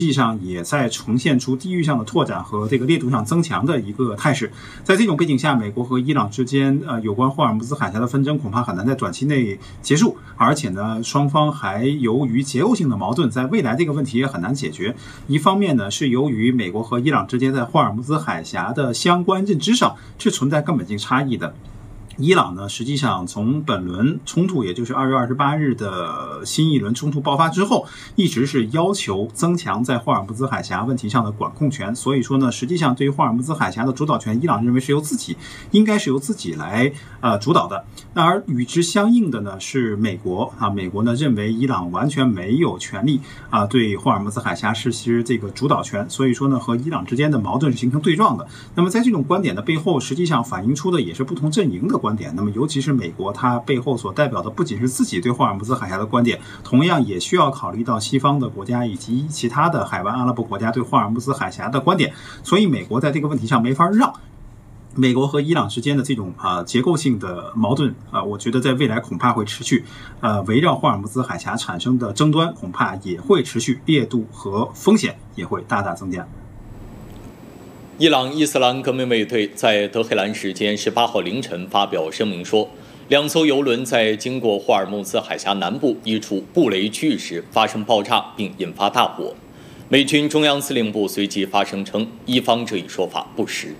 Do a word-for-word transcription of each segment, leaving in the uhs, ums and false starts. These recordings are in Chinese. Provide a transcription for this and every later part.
际上也在呈现出地域上的拓展和这个烈度上增强的一个态势。在这种背景下，美国和伊朗之间呃有关霍尔木兹海峡的纷争恐怕很难在短期内结束，而且呢，双方还由于结构性的矛盾，在未来这个问题也很难解决。一方面呢，是由于美国和伊朗之间在霍尔木兹海峡的相关认知上是存在根本性差异的。伊朗呢，实际上从本轮冲突，也就是二月二十八日的新一轮冲突爆发之后，一直是要求增强在霍尔木兹海峡问题上的管控权。所以说呢，实际上对于霍尔木兹海峡的主导权，伊朗认为是由自己应该是由自己来呃主导的。那而与之相应的呢，是美国啊，美国呢认为伊朗完全没有权利啊对霍尔木兹海峡实施这个主导权，所以说呢，和伊朗之间的矛盾是形成对撞的。那么在这种观点的背后，实际上反映出的也是不同阵营的观点。那么尤其是美国，它背后所代表的不仅是自己对霍尔木兹海峡的观点，同样也需要考虑到西方的国家以及其他的海湾阿拉伯国家对霍尔木兹海峡的观点。所以美国在这个问题上没法让。美国和伊朗之间的这种啊、呃、结构性的矛盾啊、呃，我觉得在未来恐怕会持续。呃，围绕霍尔木兹海峡产生的争端恐怕也会持续，烈度和风险也会大大增加。 伊朗伊斯兰革命卫队在德黑兰时间十八号凌晨发表声明说，两艘油轮在经过霍尔木兹海峡南部一处布雷区域时发生爆炸并引发大火。美军中央司令部随即发声称，伊方这一说法不实。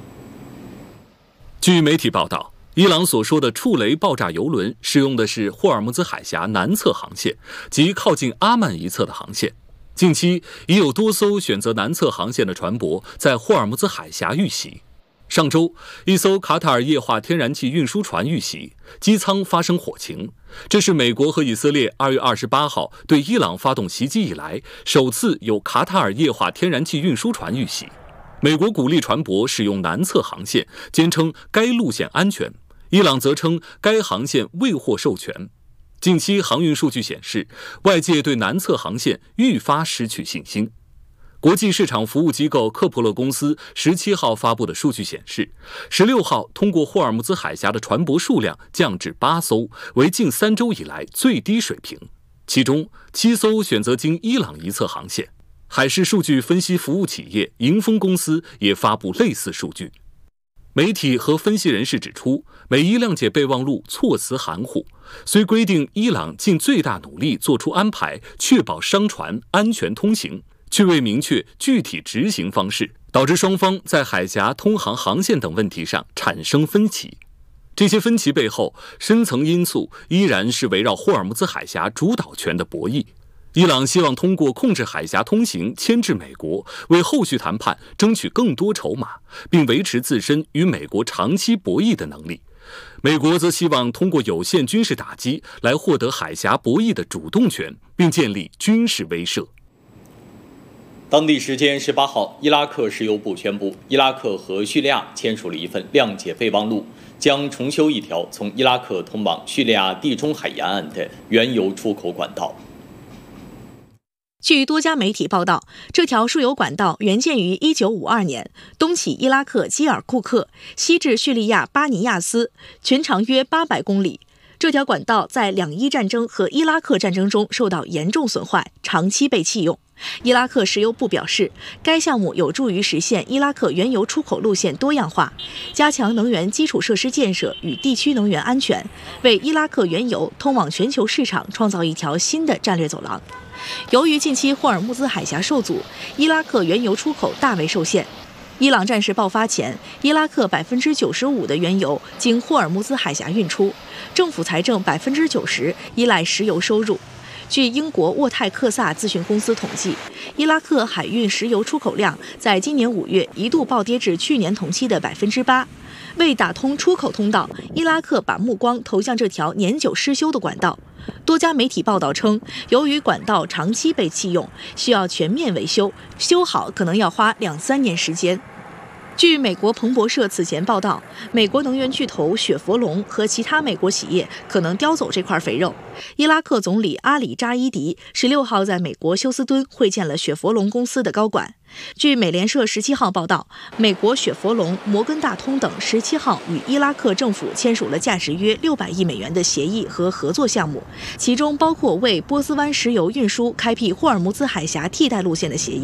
据媒体报道，伊朗所说的触雷爆炸油轮使用的是霍尔木兹海峡南侧航线，即靠近阿曼一侧的航线。近期已有多艘选择南侧航线的船舶在霍尔木兹海峡遇袭。上周，一艘卡塔尔液化天然气运输船遇袭，机舱发生火情。这是美国和以色列二月二十八号对伊朗发动袭击以来，首次有卡塔尔液化天然气运输船遇袭。美国鼓励船舶使用南侧航线，坚称该路线安全；伊朗则称该航线未获授权。近期航运数据显示，外界对南侧航线愈发失去信心。国际市场服务机构科普勒公司十七号发布的数据显示，十六号通过霍尔木兹海峡的船舶数量降至八艘，为近三周以来最低水平。其中七艘选择经伊朗一侧航线。海事数据分析服务企业迎风公司也发布类似数据。媒体和分析人士指出，美伊谅解备忘录措辞含糊，虽规定伊朗尽最大努力做出安排，确保商船安全通行，却未明确具体执行方式，导致双方在海峡通航航线等问题上产生分歧。这些分歧背后，深层因素依然是围绕霍尔木兹海峡主导权的博弈。伊朗希望通过控制海峡通行牵制美国，为后续谈判争取更多筹码，并维持自身与美国长期博弈的能力。美国则希望通过有限军事打击来获得海峡博弈的主动权，并建立军事威慑。 当地时间十八号，伊拉克石油部宣布，伊拉克和叙利亚签署了一份谅解备忘录，将重修一条从伊拉克通往叙利亚地中海沿岸的原油出口管道。 据多家媒体报道，这条输油管道原建于一九五二年，东起伊拉克基尔库克，西至叙利亚巴尼亚斯，全长约八百公里。这条管道在两伊战争和伊拉克战争中受到严重损坏，长期被弃用。伊拉克石油部表示，该项目有助于实现伊拉克原油出口路线多样化，加强能源基础设施建设与地区能源安全，为伊拉克原油通往全球市场创造一条新的战略走廊。由于近期霍尔木兹海峡受阻，伊拉克原油出口大为受限。伊朗战事爆发前，伊拉克百分之九十五的原油经霍尔木兹海峡运出，政府财政百分之九十依赖石油收入。据英国沃泰克萨咨询公司统计，伊拉克海运石油出口量在今年五月一度暴跌至去年同期的百分之八。为打通出口通道，伊拉克把目光投向这条年久失修的管道。多家媒体报道称，由于管道长期被弃用，需要全面维修，修好可能要花两三年时间。据美国彭博社此前报道，美国能源巨头雪佛龙和其他美国企业可能叼走这块肥肉。伊拉克总理阿里扎伊迪十六号在美国休斯敦会见了雪佛龙公司的高管。据美联社十七号报道，美国雪佛龙、摩根大通等十七号与伊拉克政府签署了价值约六百亿美元的协议和合作项目，其中包括为波斯湾石油运输开辟霍尔木兹海峡替代路线的协议。